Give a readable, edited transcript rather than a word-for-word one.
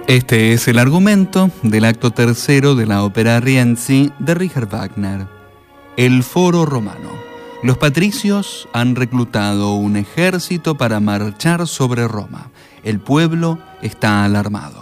Este es el argumento del acto tercero de la ópera Rienzi de Richard Wagner. El foro romano. Los patricios han reclutado un ejército para marchar sobre Roma. El pueblo está alarmado.